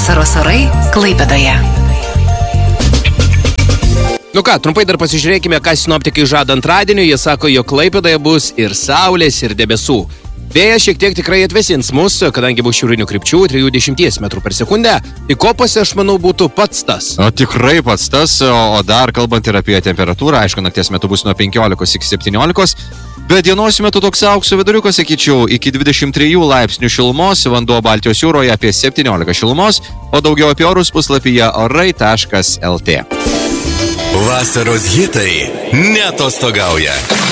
Vasaros orai Klaipėdoje. Nu ką, trumpai dar pasižiūrėkime, ką sinoptikai žada antradienį. Jie sako, jog Klaipėdoje bus ir saulės, ir debesų. Vėjas šiek tiek tikrai atvėsins mus, kadangi bus šiaurinių krypčių 30 metrų per sekundę. Tai kopose, aš manau, būtų pats tas. O tikrai pats tas, o dar kalbant ir apie temperatūrą, aišku, nakties metu bus nuo 15 iki 17, bet dienos metu toks aukso viduriukas, sakyčiau, iki 23 laipsnių šilumos, vanduo Baltijos jūroje apie 17 šilumos, o daugiau apie orus puslapyje orai.lt. Vasaros hitai neatostogauja.